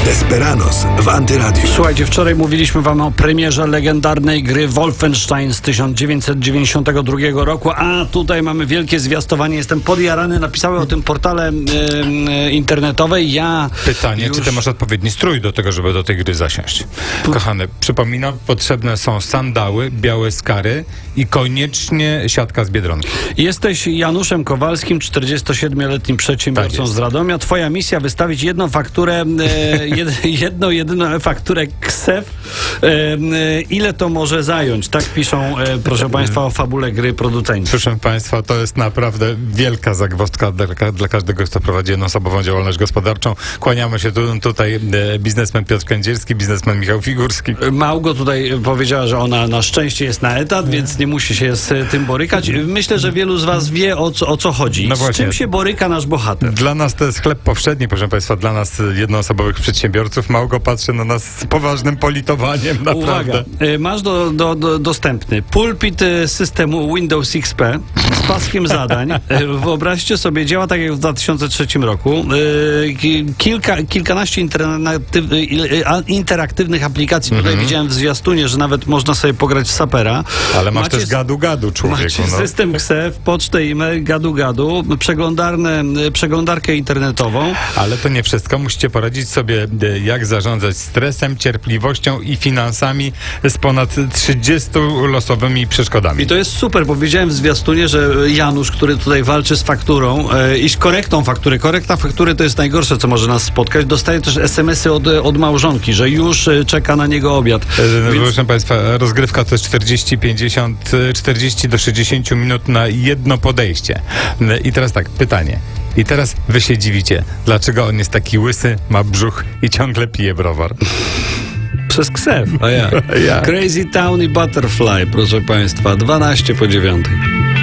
Desperados w Antyradiu. Słuchajcie, wczoraj mówiliśmy wam o premierze legendarnej gry Wolfenstein z 1992 roku, a tutaj mamy wielkie zwiastowanie. Jestem podjarany, napisały o tym portale internetowe. Pytanie, czy ty masz odpowiedni strój do tego, żeby do tej gry zasiąść? Kochany, przypominam, potrzebne są sandały, białe skary i koniecznie siatka z Biedronki. Jesteś Januszem Kowalskim, 47-letnim przedsiębiorcą Tak jest. z Radomia. Twoja misja wystawić jedną fakturę, jedyną fakturę KSEF. Ile to może zająć? Tak piszą, proszę państwa, o fabule gry producenci. Proszę państwa, to jest naprawdę wielka zagwozdka dla każdego, kto prowadzi jednoosobową działalność gospodarczą. Kłaniamy się tutaj biznesmen Piotr Kędzierski, biznesmen Michał Figurski. Małgo tutaj powiedziała, że ona na szczęście jest na etat, więc nie musi się z tym borykać. Myślę, że wielu z was wie, o co chodzi. No z właśnie. czym się boryka nasz bohater? Dla nas to jest chleb powszedni, proszę państwa, dla nas jednoosobowych przedsiębiorców. Małgo patrzy na nas z poważnym politowaniem, naprawdę. Uwaga, masz dostępny pulpit systemu Windows XP z paskiem zadań. Wyobraźcie sobie, działa tak jak w 2003 roku. Kilkanaście interaktywnych aplikacji. Tutaj widziałem w zwiastunie, że nawet można sobie pograć w sapera. Ale masz też gadu-gadu, człowieku. Macie system KSEF, pocztę, e-mail, gadu-gadu, przeglądarkę internetową. Ale to nie wszystko. Musicie poradzić sobie, jak zarządzać stresem, cierpliwością i finansami z ponad 30 losowymi przeszkodami. I to jest super, bo wiedziałem w zwiastunie, że Janusz, który tutaj walczy z fakturą i z korektą faktury. Korekta faktury to jest najgorsze, co może nas spotkać. Dostaje też SMS-y od małżonki, że już czeka na niego obiad. Proszę państwa, rozgrywka to jest 40 do 60 minut na jedno podejście. I teraz tak, pytanie. I teraz wy się dziwicie, dlaczego on jest taki łysy, ma brzuch i ciągle pije browar. Przez KSEF. A jak? Jak? Crazy Town i Butterfly, proszę państwa. 12 po 9.